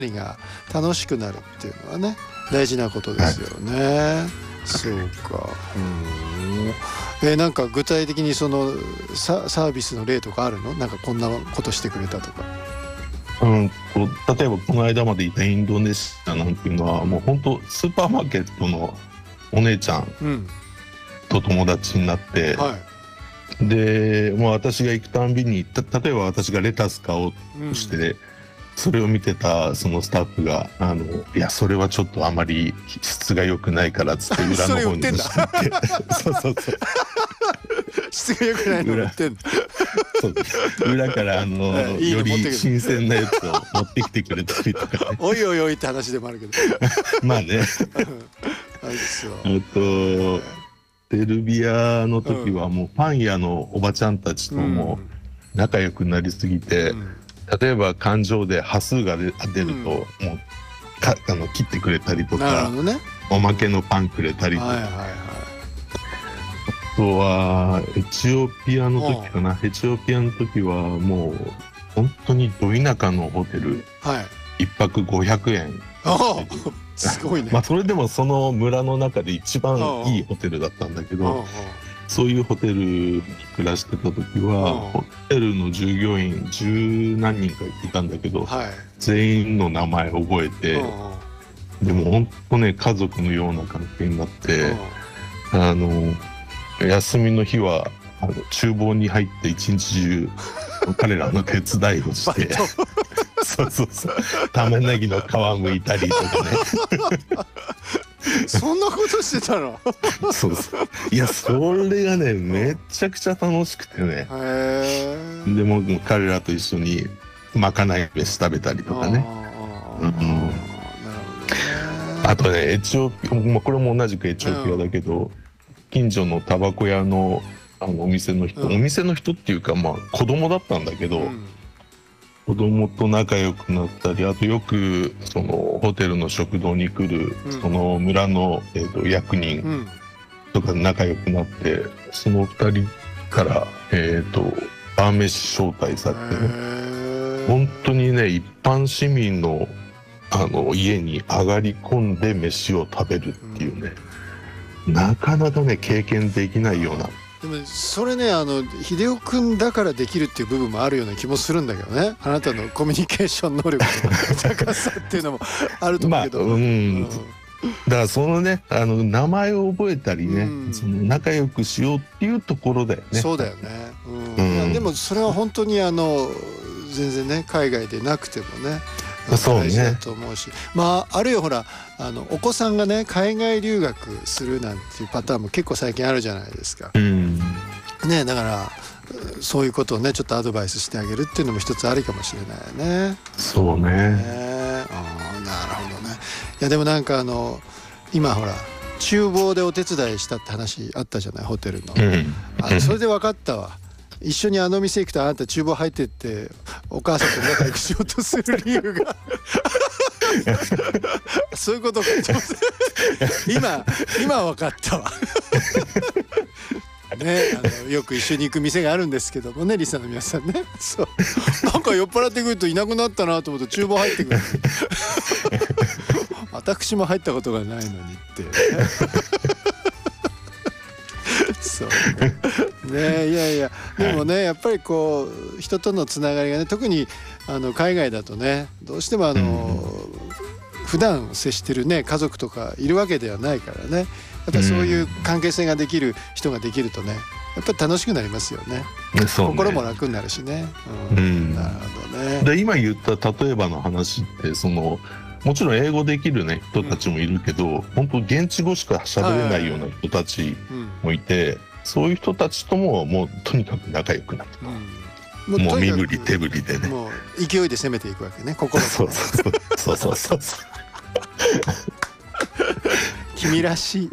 が楽しくなるっていうのはね大事なことですよね。そうか。なんか具体的にそのサービスの例とかあるの？なんかこんなことしてくれたとか。 例えばこの間までいたインドネシアなんていうのはもう本当スーパーマーケットのお姉ちゃんと友達になって、でもう私が行くたんびに例えば私がレタス買おうとして、それを見てたそのスタッフがいやそれはちょっとあまり質が良くないからっつって裏の方に出してそう質が良くないの売ってんだ。 裏からより新鮮なやつを持ってきてくれたりとか、ね、 おいおいおいって話でもあるけどまあねあれですよ。 セルビアの時はもうパン屋のおばちゃんたちとも仲良くなりすぎて、例えば勘定で端数が出るともう切ってくれたりとか、 ね、 おまけのパンくれたりとか、あとはエチオピアの時かな。エチオピアの時はもう本当にど田舎のホテル、1泊500円。 すごいね。 まあそれでもその村の中で一番いいホテルだったんだけど、そういうホテルに暮らしてた時はホテルの従業員十何人かいたんだけど、全員の名前覚えて、でも本当ね家族のような関係になって、休みの日は厨房に入って一日中彼らの手伝いをしてそう玉ねぎの皮剥いたりとかねそんなことしてたの？ いやそれがねめちゃくちゃ楽しくてね。でも彼らと一緒にまかない飯食べたりとかね。あとねエチオピア、これも同じくエチオピアだけど、近所のタバコ屋のお店の人っていうかまあ子供だったんだけど、子供と仲良くなったり、あとよくそのホテルの食堂に来るその村の役人とか仲良くなって、その2人から晩飯招待されてね、本当にね一般市民の家に上がり込んで飯を食べるっていうね、なかなかね経験できないような。 でもそれね秀夫君だからできるっていう部分もあるような気もするんだけどね。あなたのコミュニケーション能力の高さっていうのもあると思うけど、 だからそのね名前を覚えたりね、その仲良くしようっていうところだよね。 そうだよね。でもそれは本当に全然ね海外でなくてもね大事だと思うし、あるいはほらお子さんがね海外留学するなんていうパターンも結構最近あるじゃないですか。ね、だからそういうことをねちょっとアドバイスしてあげるっていうのも一つありかもしれないね。 そうね。 なるほどね。いやでもなんか今ほら厨房でお手伝いしたって話あったじゃない、ホテルの。それで分かったわ。一緒に店行くとあなた厨房入ってってお母さんと仲良くしようとする理由がそういうことか今分かったわね、よく一緒に行く店があるんですけどもね、リスナーの皆さんね。そうなんか酔っ払ってくるといなくなったなと思うと厨房入ってくる私も入ったことがないのにってそうね。いやでもねやっぱりこう人とのつながりがね、特に海外だとねどうしても普段接してるね家族とかいるわけではないからね、やっぱりそういう関係性ができる人ができるとねやっぱり楽しくなりますよね。心も楽になるしね。なるほどね。 で今言った例えばの話ってもちろん英語できるね人たちもいるけど、本当現地語しか喋れないような人たちもいて、そういう人たちとももうとにかく仲良くなる、もう身振り手振りでね、 もう勢いで攻めていくわけね、心そう君らしい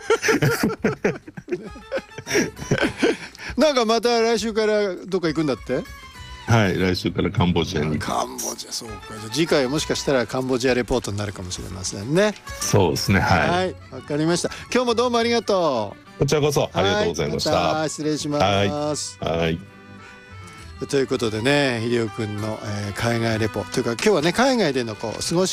なんかまた来週からどっか行くんだって？ はい、来週からカンボジアに。 カンボジア、そうか。じゃあ次回はもしかしたらカンボジアレポートになるかもしれませんね。 そうですね。はい。 わかりました。今日もどうもありがとう。こちらこそありがとうございました。 失礼します。 はい。 ということでね、秀夫君の、海外レポというか、今日はね海外での過ごし